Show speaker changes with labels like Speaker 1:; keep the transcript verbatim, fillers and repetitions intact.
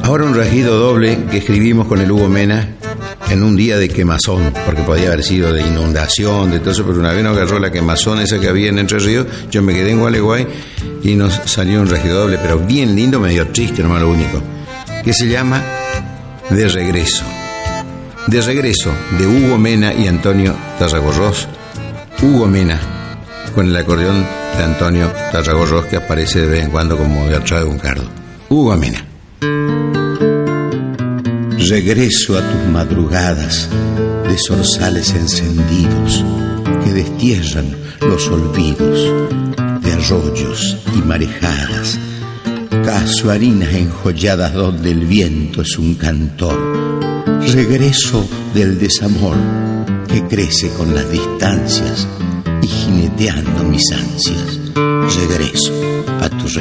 Speaker 1: Ahora un rasguido doble que escribimos con el Hugo Mena en un día de quemazón, porque podía haber sido de inundación, de todo eso, pero una vez nos agarró la quemazón esa que había en Entre Ríos, yo me quedé en Gualeguay y nos salió un rasguido doble, pero bien lindo, medio triste, nomás lo único, que se llama De Regreso. De Regreso, de Hugo Mena y Antonio Tarragorros. Hugo Mena, con el acordeón de Antonio Tarragorros, que aparece de vez en cuando como de atrás de un cardo. Hugo Mena.
Speaker 2: Regreso a tus madrugadas de zorzales encendidos que destierran los olvidos de arroyos y marejadas, casuarinas enjolladas donde el viento es un cantor. Regreso del desamor que crece con las distancias y jineteando mis ansias. Regreso a tu